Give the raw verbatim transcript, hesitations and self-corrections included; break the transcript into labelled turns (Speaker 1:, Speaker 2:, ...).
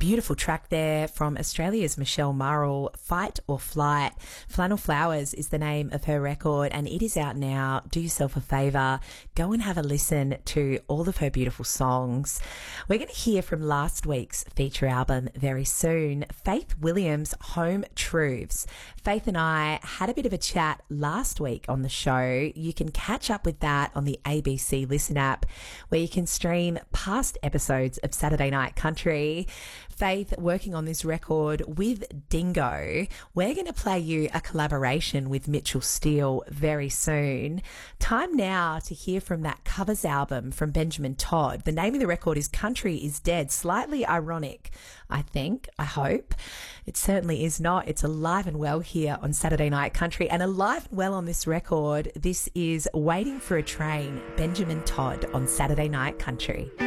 Speaker 1: Beautiful track there from Australia's Michelle Murrell, Fight or Flight. Flannel Flowers is the name of her record and it is out now. Do yourself a favour, go and have a listen to all of her beautiful songs. We're going to hear from last week's feature album very soon, Faith Williams' Home Truths. Faith and I had a bit of a chat last week on the show. You can catch up with that on the A B C Listen app, where you can stream past episodes of Saturday Night Country. Faith working on this record with Dingo. We're going to play you a collaboration with Mitchell Steele very soon. Time now to hear from that covers album from Benjamin Todd. The name of the record is Country is Dead. Slightly ironic, I think, I hope. It certainly is not. It's alive and well here on Saturday Night Country, and alive and well on this record. This is Waiting for a Train, Benjamin Todd on Saturday Night Country.